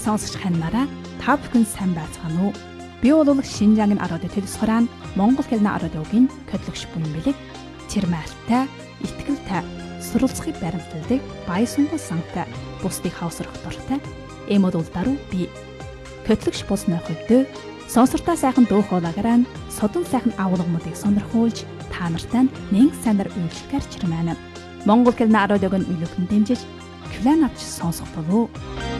Сонсогч ханараа та бүхэн сайн байцгаана уу? Би бол Шинжаангийн 10 төдис хураан Монгол хэлний 10 өгийн котлогч буян бэлэг Тэрмаартай, итгэлтэй, суралцахыг баримталдаг, баяр сунгал сантай, бусдыг хавсрах дуртай эмод улдаруу би. Котлогч болсны хувьд сонсортоо сайхан дуу хоолойгоор содон сайхан агуулгуудыг сонирхуулж та нартай нэг санаар үйлчлэхээр чирмэнэ. Монгол хэлний 10 өгийн үйлөкн дэмжиж клан авч сонсох болов уу?